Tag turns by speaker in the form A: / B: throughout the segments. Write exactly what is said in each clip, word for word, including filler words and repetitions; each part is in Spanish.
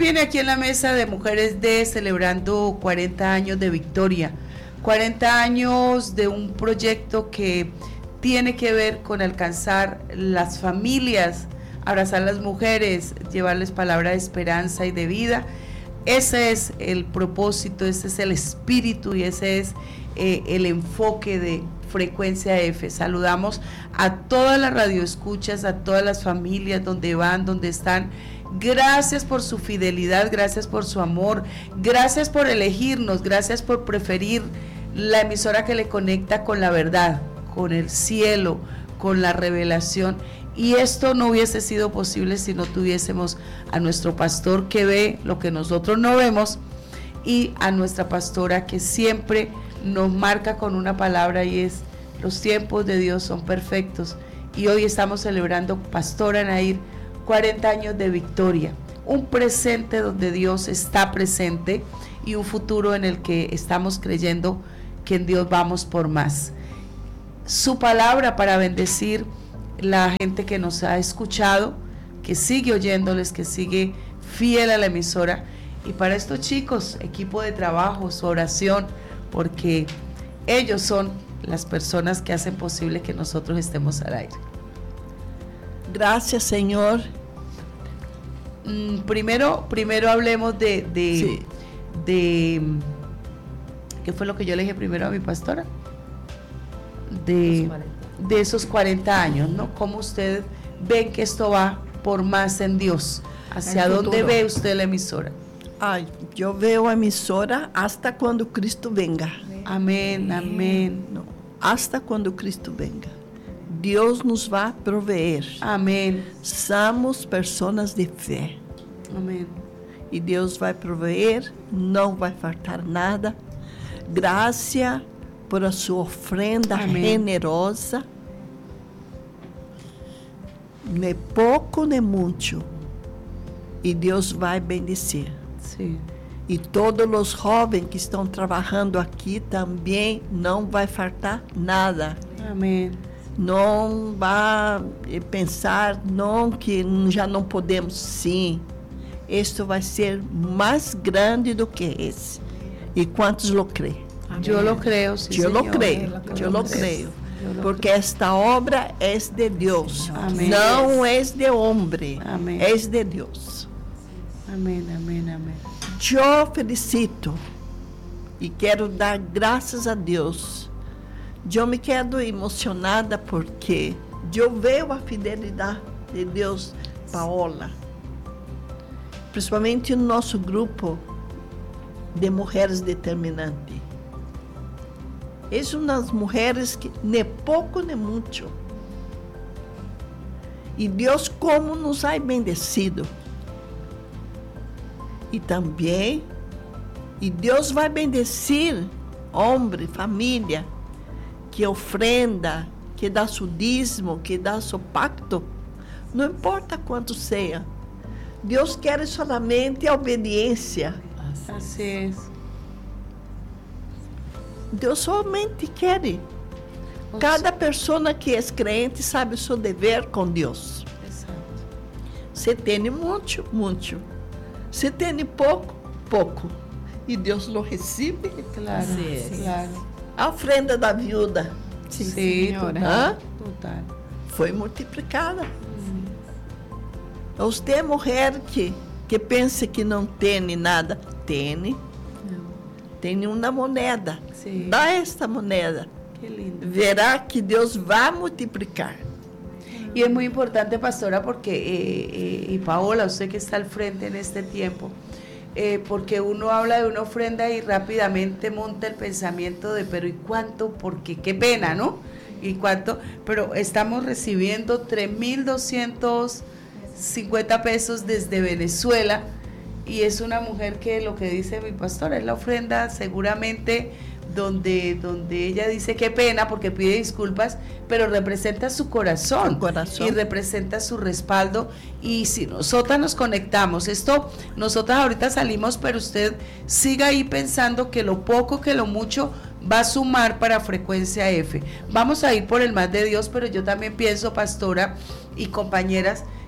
A: viene aquí en la mesa de Mujeres de celebrando cuarenta años de victoria, cuarenta años de un proyecto que tiene que ver con alcanzar las familias, abrazar a las mujeres, llevarles palabra de esperanza y de vida. Ese es el propósito, ese es el espíritu y ese es eh, el enfoque de Frecuencia F. Saludamos a todas las radioescuchas, a todas las familias donde van, donde están. Gracias por su fidelidad, gracias por su amor, gracias por elegirnos, gracias por preferir la emisora que le conecta con la verdad, con el cielo, con la revelación. Y esto no hubiese sido posible si no tuviésemos a nuestro pastor que ve lo que nosotros no vemos y a nuestra pastora que siempre nos marca con una palabra y es: los tiempos de Dios son perfectos. Y hoy estamos celebrando, Pastora Nair, cuarenta años de victoria, un presente donde Dios está presente y un futuro en el que estamos creyendo que en Dios vamos por más. Su palabra para bendecir la gente que nos ha escuchado, que sigue oyéndoles, que sigue fiel a la emisora, y para estos chicos, equipo de trabajo, su oración, porque ellos son las personas que hacen posible que nosotros estemos al aire.
B: Gracias, Señor.
A: Mm, primero, primero hablemos de, de, sí. de, ¿qué fue lo que yo le dije primero a mi pastora? De, de esos cuarenta años, ¿no? ¿Cómo ustedes ven que esto va por más en Dios? ¿Hacia dónde ve usted la emisora?
B: Ay, yo veo a emisora hasta cuando Cristo venga.
A: Amén, amén.
B: No, hasta cuando Cristo venga. Deus nos vai prover.
A: Amém.
B: Somos pessoas de fé.
A: Amém.
B: E Deus vai prover, não vai faltar nada. Graça por a sua ofrenda Amém. Generosa. Nem pouco nem muito. E Deus vai bendizer.
A: Sim.
B: E todos os jovens que estão trabalhando aqui também não vai faltar nada.
A: Amém.
B: Não vá pensar não que já não podemos, sim. Isto vai ser mais grande do que esse. E quantos lo creem?
A: Eu lo creio, sim,
B: Eu lo creio, eu lo creio. Porque esta obra é de Deus,
A: amém.
B: Não é de homem,
A: amém.
B: É de Deus.
A: Amém, amém, amém.
B: Eu felicito e quero dar graças a Deus. Eu me quedo emocionada porque eu vejo a fidelidade de Deus, Paola, principalmente no nosso grupo de mulheres determinantes. És uma das mulheres que nem pouco nem muito. E Deus como nos ha bendecido. E também, e Deus vai bendecir homem, família, que ofrenda, que dá seu dízimo, que dá seu pacto, não importa quanto seja. Deus quer solamente a obediência.
A: Assim é.
B: Deus somente quer. Cada pessoa que é crente sabe o seu dever com Deus.
A: Exato.
B: Se tem muito, muito. Se tem pouco, pouco. E Deus lo recebe.
A: Claro,
B: sim,
A: claro.
B: A ofrenda da viúva,
A: sim, sim, total, total.
B: Foi multiplicada. Sim. Você, mulher que, que pensa que não tem nada, tem. Não. Tem uma moneda.
A: Sim.
B: Dá esta moneda.
A: Que lindo.
B: Verá que Deus vai multiplicar.
A: Y es muy importante, pastora, porque, eh, eh, y Paola, usted que está al frente en este tiempo, eh, porque uno habla de una ofrenda y rápidamente monta el pensamiento de, pero ¿y cuánto? Porque qué pena, ¿no? ¿Y cuánto? Pero estamos recibiendo tres mil doscientos cincuenta pesos desde Venezuela, y es una mujer que lo que dice mi pastora es la ofrenda seguramente donde, donde ella dice qué pena porque pide disculpas, pero representa su corazón,
B: su corazón
A: y representa su respaldo. Y si nosotras nos conectamos, esto, nosotras ahorita salimos, pero usted siga ahí pensando que lo poco, que lo mucho va a sumar para Frecuencia F. Vamos a ir por el más de Dios, pero yo también pienso, pastora y compañeras,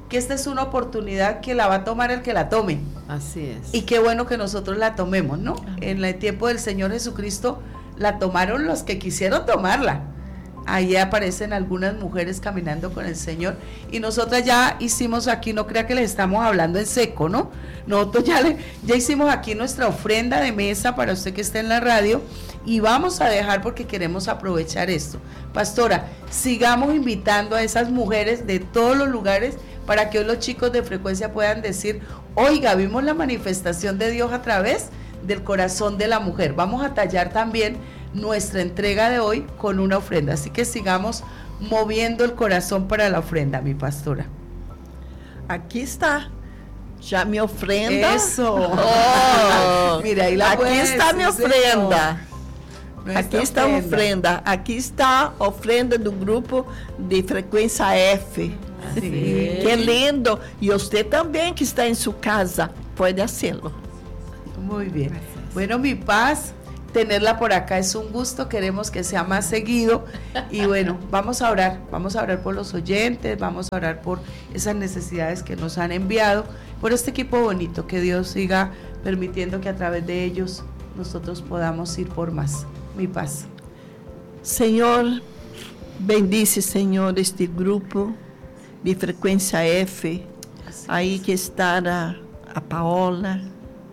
A: que esta es una oportunidad que la va a tomar el que la tome.
C: Así es.
A: Y qué bueno que nosotros la tomemos, ¿no? Amén. En el tiempo del Señor Jesucristo la tomaron los que quisieron tomarla. Ahí aparecen algunas mujeres caminando con el Señor y nosotras ya hicimos aquí, no crea que les estamos hablando en seco, ¿no? Nosotros ya, le, ya hicimos aquí nuestra ofrenda de mesa para usted que esté en la radio y vamos a dejar porque queremos aprovechar esto. Pastora, sigamos invitando a esas mujeres de todos los lugares para que hoy los chicos de Frecuencia puedan decir, oiga, vimos la manifestación de Dios a través del corazón de la mujer. Vamos a tallar también nuestra entrega de hoy con una ofrenda, así que sigamos moviendo el corazón para la ofrenda, mi pastora.
B: Aquí está ya mi ofrenda.
A: Eso.
B: Oh,
A: mira, ahí la
B: aquí
A: puedes,
B: está mi ofrenda.
A: Nuestra
B: Aqui está a
A: ofrenda.
B: ofrenda. Aqui está a ofrenda do grupo de frequência F.
A: Sí.
B: Que lindo. E você também que está em sua casa pode hacerlo.
A: Muy bien. Bueno, mi paz, tenerla por acá es un gusto, queremos que sea más seguido y bueno, vamos a orar, vamos a orar por los oyentes, vamos a orar por esas necesidades que nos han enviado, por este equipo bonito, que Dios siga permitiendo que a través de ellos nosotros podamos ir por más. Mi paz.
B: Senhor, bendice, Senhor, este grupo de frequência F, aí que está a, a Paola,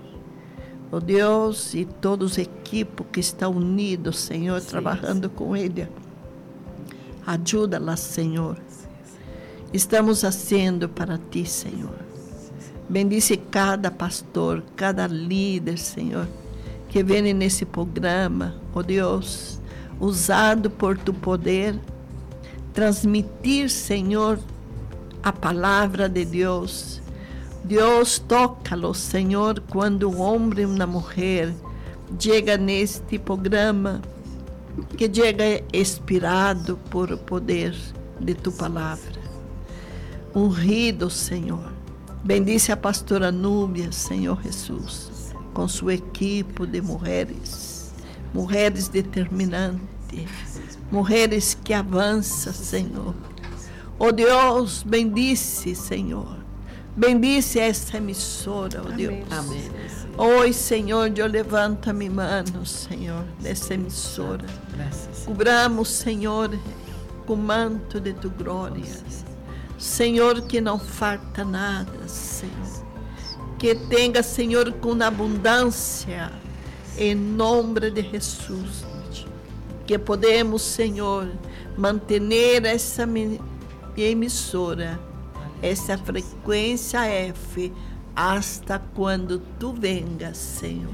B: oh Deus, e todos os equipos que estão unidos, Senhor, sim, trabalhando sim. com Ele. Ajuda-la, Senhor. Estamos fazendo para Ti, Senhor. Bendice cada pastor, cada líder, Senhor, que vem nesse programa, oh Deus, usado por Tu poder, transmitir, Senhor, a palavra de Deus. Deus, toca-lo, Senhor, quando um homem e uma mulher chega neste programa, que chega inspirado por o poder de Tu palavra. Ungido, Senhor. Bendice a pastora Núbia, Senhor Jesus, com sua equipe de mulheres, mulheres determinantes, mulheres que avançam, Senhor. Oh Deus, bendice, Senhor. Bendice essa emissora, oh Deus.
C: Amém.
B: Hoje, Senhor, eu levanto a minha mão, Senhor, dessa emissora. Cobramos, Senhor, com o manto de Tu glória. Senhor, que não falta nada, Senhor. Que tenha, Senhor, com abundância, em nome de Jesus. Que podemos, Senhor, manter essa emissora, essa frequência F, hasta quando Tu vengas, Senhor.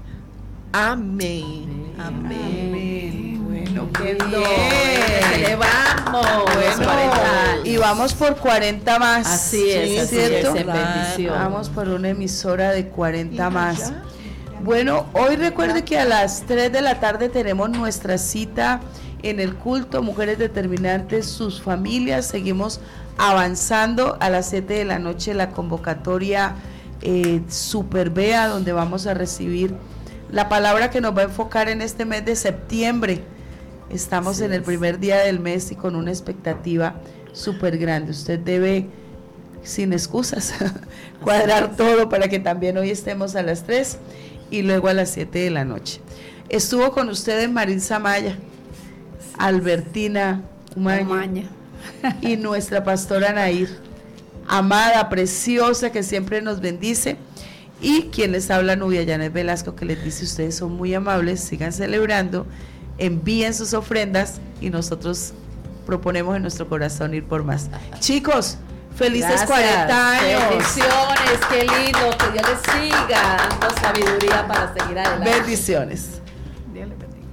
B: Amém. Amém.
A: Amén. Bueno, qué
C: Bien.
A: bien.
C: Elevamos.
A: Bueno, y vamos por cuarenta más.
C: Así es,
A: ¿sí,
C: así
A: cierto?
C: es, en bendición.
A: Vamos por una emisora de cuarenta más. Bueno, hoy recuerde que a las tres de la tarde tenemos nuestra cita en el culto Mujeres Determinantes, sus familias. Seguimos avanzando a las siete de la noche la convocatoria eh, Super Bea, donde vamos a recibir la palabra que nos va a enfocar en este mes de septiembre. Estamos sí, en el primer día del mes y con una expectativa súper grande. Usted debe, sin excusas, cuadrar todo para que también hoy estemos a las tres y luego a las siete de la noche. Estuvo con ustedes Maritza Maya, Albertina Umaña, Umaña. Y nuestra pastora Nair, amada, preciosa, que siempre nos bendice. Y quien les habla, Nubia Janet Velasco, que les dice: ustedes son muy amables, sigan celebrando, envíen sus ofrendas y nosotros proponemos en nuestro corazón ir por más. Chicos, felices Gracias. cuarenta años.
C: Bendiciones, qué lindo, que Dios les siga dando sabiduría para seguir adelante.
A: Bendiciones.
C: Dios les bendiga.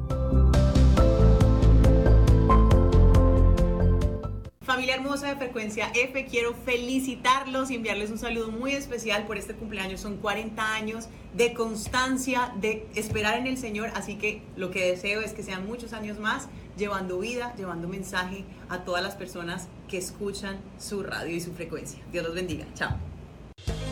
D: Familia hermosa de Frecuencia F, quiero felicitarlos y enviarles un saludo muy especial por este cumpleaños. Son cuarenta años de constancia, de esperar en el Señor, así que lo que deseo es que sean muchos años más, llevando vida, llevando mensaje a todas las personas que escuchan su radio y su frecuencia. Dios los bendiga. Chao.